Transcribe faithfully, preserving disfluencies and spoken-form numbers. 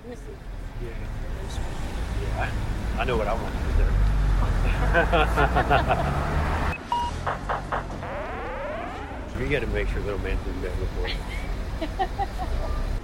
Yeah. Yeah. I know what I want to do there. You got to make sure little man does that before.